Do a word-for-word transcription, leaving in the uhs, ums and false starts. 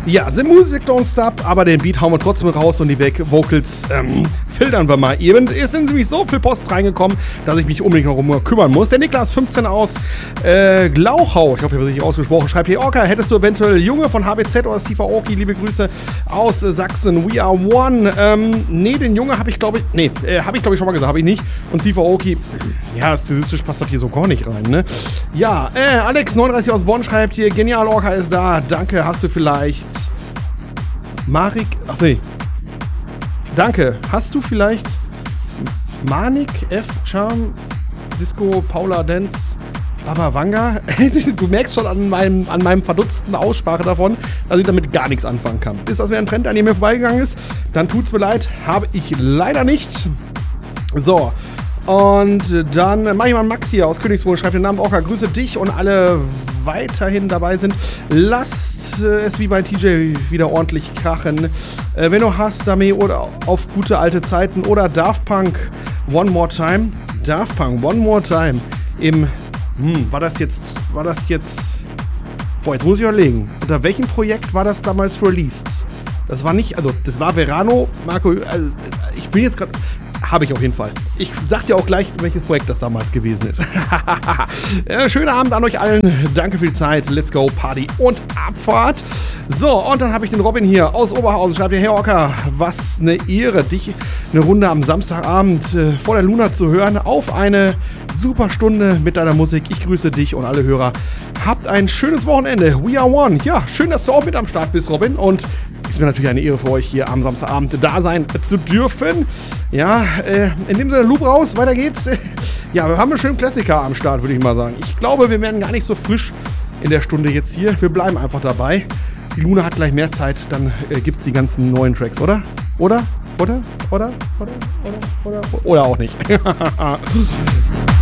Ja, The Music Don't Stop, aber den Beat hauen wir trotzdem raus und die weg. Vocals ähm, filtern wir mal eben. Es sind nämlich so viel Post reingekommen, dass ich mich unbedingt noch um kümmern muss. Der Niklas fünfzehn aus äh, Glauchau, ich hoffe, ich habe es richtig ausgesprochen, schreibt hier: Orca, hättest du eventuell Junge von H B Z oder Steve Aoki, liebe Grüße aus äh, Sachsen, we are one. Ähm, nee, den Junge habe ich glaube ich, nee, äh, habe ich glaube ich schon mal gesagt, habe ich nicht. Und Steve Aoki, ja, stilistisch passt das hier so gar nicht rein, ne? Ja, äh, Alex neununddreißig aus Bonn schreibt hier: Genial, Orca ist da, danke, hast du vielleicht Marik, ach nee, danke, hast du vielleicht Manik, F, Charm, Disco, Paula, Dance, Baba Wanga? Du merkst schon an meinem, an meinem verdutzten Aussprache davon, dass ich damit gar nichts anfangen kann. Ist das wieder ein Trend, an dem mir vorbeigegangen ist? Dann tut's mir leid, habe ich leider nicht. So, und dann mache ich mal Max hier aus Königswohn, schreibt den Namen Orca, grüße dich und alle weiterhin dabei sind. Lasst äh, es wie bei T J wieder ordentlich krachen. Äh, wenn du hast, Dame oder auf gute alte Zeiten oder Daft Punk One More Time. Daft Punk One More Time im, hm, war das jetzt, war das jetzt, boah, jetzt muss ich überlegen, unter welchem Projekt war das damals released? Das war nicht, also das war Verano, Marco, also ich bin jetzt gerade, habe ich auf jeden Fall. Ich sag dir auch gleich, welches Projekt das damals gewesen ist. Ja, schönen Abend an euch allen. Danke für die Zeit. Let's go, Party und Abfahrt. So, und dann habe ich den Robin hier aus Oberhausen. Schreibt ihr: Herr Orca, was eine Ehre, dich eine Runde am Samstagabend äh, vor der Luna zu hören. Auf eine super Stunde mit deiner Musik. Ich grüße dich und alle Hörer. Habt ein schönes Wochenende. We are one. Ja, schön, dass du auch mit am Start bist, Robin. Und ist mir natürlich eine Ehre für euch, hier am Samstagabend da sein zu dürfen. Ja, äh, in dem Sinne, Loop raus, weiter geht's. Ja, wir haben einen schönen Klassiker am Start, würde ich mal sagen. Ich glaube, wir werden gar nicht so frisch in der Stunde jetzt hier. Wir bleiben einfach dabei. Die Luna hat gleich mehr Zeit, dann äh, gibt's die ganzen neuen Tracks, oder? Oder? Oder? Oder? Oder? Oder? Oder? Oder auch nicht.